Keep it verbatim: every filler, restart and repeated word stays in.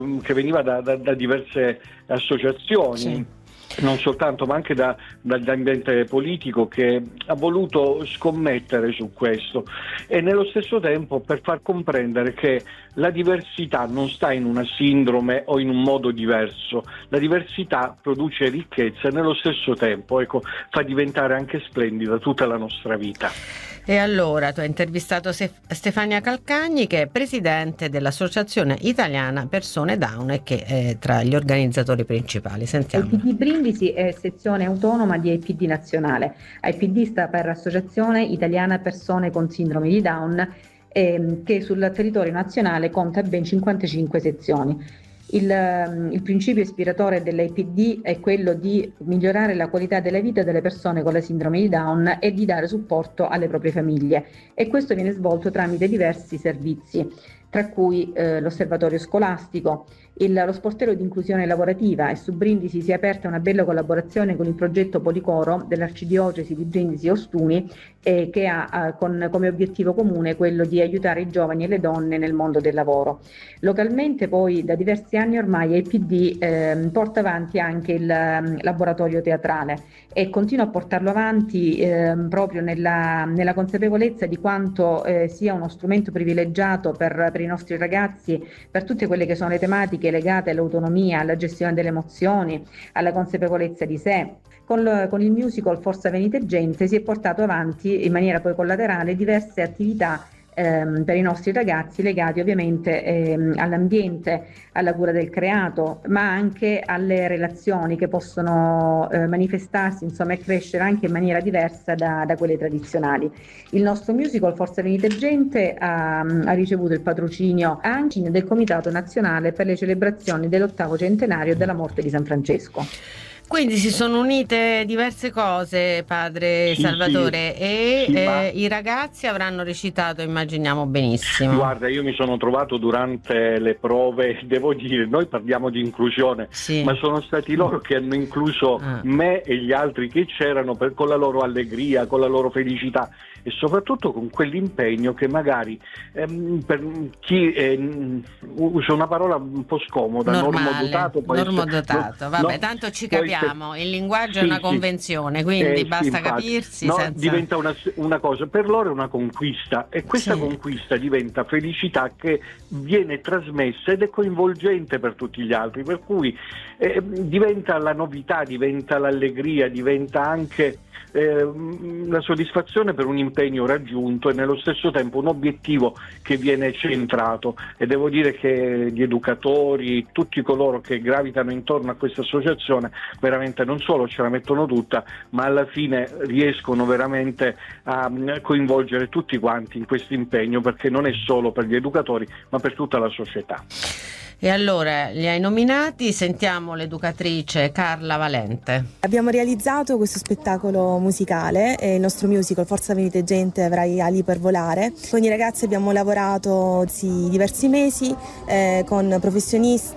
che veniva da, da, da diverse associazioni. Sì. Non soltanto, ma anche da, dall'ambiente politico, che ha voluto scommettere su questo, e nello stesso tempo per far comprendere che la diversità non sta in una sindrome o in un modo diverso. La diversità produce ricchezza e nello stesso tempo, ecco, fa diventare anche splendida tutta la nostra vita. E allora tu hai intervistato Stefania Calcagni, che è presidente dell'Associazione Italiana Persone Down e che è tra gli organizzatori principali. Sentiamo. I P D Brindisi è sezione autonoma di I P D nazionale. I P D sta per Associazione Italiana Persone con Sindrome di Down, ehm, che sul territorio nazionale conta ben cinquantacinque sezioni. Il, il principio ispiratore dell'I P D è quello di migliorare la qualità della vita delle persone con la sindrome di Down e di dare supporto alle proprie famiglie, e questo viene svolto tramite diversi servizi, tra cui eh, l'osservatorio scolastico, il, lo sportello di inclusione lavorativa, e su Brindisi si è aperta una bella collaborazione con il progetto Policoro dell'Arcidiocesi di Brindisi e Ostuni, eh, che ha eh, con, come obiettivo comune quello di aiutare i giovani e le donne nel mondo del lavoro. Localmente poi da diversi anni ormai I P D eh, porta avanti anche il um, laboratorio teatrale e continua a portarlo avanti eh, proprio nella, nella consapevolezza di quanto eh, sia uno strumento privilegiato per, per i nostri ragazzi, per tutte quelle che sono le tematiche legate all'autonomia, alla gestione delle emozioni, alla consapevolezza di sé. Con, lo, con il musical Forza Venite Gente si è portato avanti in maniera poi collaterale diverse attività ehm, per i nostri ragazzi, legati ovviamente ehm, all'ambiente, alla cura del creato, ma anche alle relazioni che possono eh, manifestarsi, insomma, e crescere anche in maniera diversa da, da quelle tradizionali. Il nostro musical Forza Venite Gente ha, ha ricevuto il patrocinio anche del Comitato Nazionale per le celebrazioni dell'ottavo centenario della morte di San Francesco. Quindi si sono unite diverse cose, padre sì, Salvatore, sì, e sì, eh, ma... i ragazzi avranno recitato, immaginiamo, benissimo. Guarda, io mi sono trovato durante le prove, devo dire, noi parliamo di inclusione, sì. ma sono stati loro che hanno incluso ah. me e gli altri che c'erano per, con la loro allegria, con la loro felicità, e soprattutto con quell'impegno che magari ehm, per chi è, usa una parola un po' scomoda, normodotato, normodotato, vabbè, no, tanto ci capiamo, il linguaggio sì, è una convenzione, sì, quindi eh, basta infatti, capirsi no, senza... diventa una, una cosa, per loro è una conquista, e questa sì. conquista diventa felicità che viene trasmessa ed è coinvolgente per tutti gli altri, per cui eh, diventa la novità, diventa l'allegria, diventa anche Eh, la soddisfazione per un impegno raggiunto e nello stesso tempo un obiettivo che viene centrato, e devo dire che gli educatori, tutti coloro che gravitano intorno a questa associazione veramente non solo ce la mettono tutta, ma alla fine riescono veramente a coinvolgere tutti quanti in questo impegno, perché non è solo per gli educatori ma per tutta la società. E allora li hai nominati, sentiamo l'educatrice Carla Valente. Abbiamo realizzato questo spettacolo musicale, il nostro musical Forza Venite Gente, Avrai ali per volare. Con i ragazzi abbiamo lavorato sì, diversi mesi eh, con professionisti